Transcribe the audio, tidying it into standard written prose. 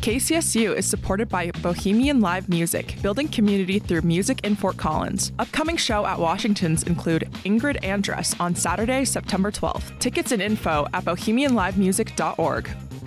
KCSU is supported by Bohemian Live Music, building community through music in Fort Collins. Upcoming show at Washington's include Ingrid Andress on Saturday, September 12th. Tickets and info at bohemianlivemusic.org.